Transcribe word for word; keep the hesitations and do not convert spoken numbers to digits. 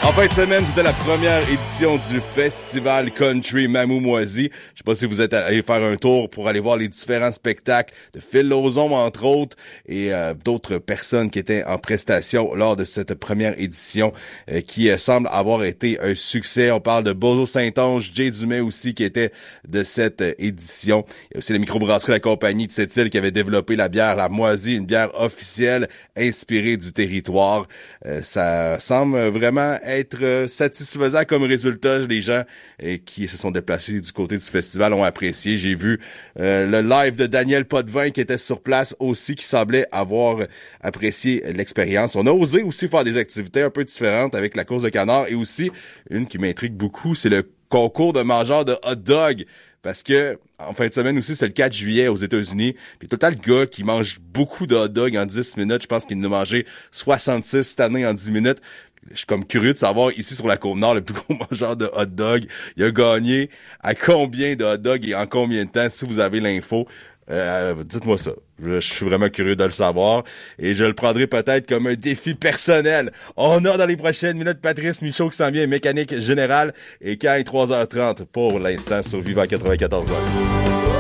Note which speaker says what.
Speaker 1: En fin de semaine, c'était la première édition du Festival Country Mamoumoisie. Je sais pas si vous êtes allé faire un tour pour aller voir les différents spectacles de Phil Lauzon, entre autres, et euh, d'autres personnes qui étaient en prestation lors de cette première édition euh, qui euh, semble avoir été un succès. On parle de Bozo Saint-Onge, Jay Dumais aussi qui était de cette euh, édition. Il y a aussi la microbrasserie La Compagnie de Sept-Îles qui avait développé la bière La Moisie, une bière officielle inspirée du territoire. Euh, ça semble vraiment être satisfaisant comme résultat. Les gens euh, qui se sont déplacés du côté du festival ont apprécié. J'ai vu euh, le live de Daniel Potvin qui était sur place aussi, qui semblait avoir apprécié l'expérience. On a osé aussi faire des activités un peu différentes avec la course de canard et aussi une qui m'intrigue beaucoup, c'est le concours de mangeurs de hot dog. Parce que, en fin de semaine aussi, c'est le quatre juillet aux États-Unis. Puis tout le temps, le gars qui mange beaucoup de hot dogs en dix minutes, je pense qu'il en a mangé soixante-six cette année en dix minutes. Je suis comme curieux de savoir, ici sur la Côte-Nord, le plus gros mangeur de hot dog, il a gagné à combien de hot dogs et en combien de temps, si vous avez l'info. Euh, dites-moi ça. Je, je suis vraiment curieux de le savoir et je le prendrai peut-être comme un défi personnel. On a dans les prochaines minutes Patrice Michaud qui s'en vient, mécanique générale, et Kai trois heures trente pour l'instant sur Vivant quatre-vingt-quatorze heures.